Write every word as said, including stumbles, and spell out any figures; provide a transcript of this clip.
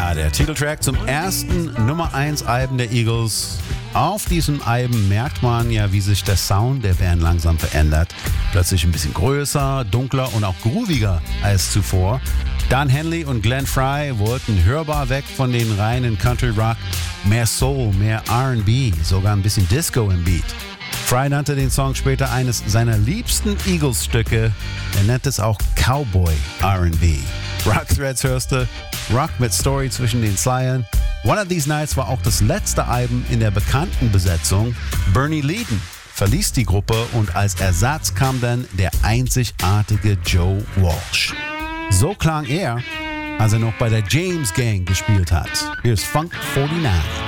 Ja, der Titeltrack zum ersten Nummer eins Album der Eagles. Auf diesem Album merkt man ja, wie sich der Sound der Band langsam verändert. Plötzlich ein bisschen größer, dunkler und auch grooviger als zuvor. Dan Henley und Glenn Frey wollten hörbar weg von den reinen Country Rock. Mehr Soul, mehr R and B, sogar ein bisschen Disco im Beat. Frey nannte den Song später eines seiner liebsten Eagles-Stücke. Er nennt es auch Cowboy R and B. Rock Threads hörst du, Rock mit Story zwischen den Zeilen. One of These Nights war auch das letzte Album in der bekannten Besetzung. Bernie Leadon verließ die Gruppe und als Ersatz kam dann der einzigartige Joe Walsh. So klang er, als er noch bei der James Gang gespielt hat. Hier ist Funk neunundvierzig.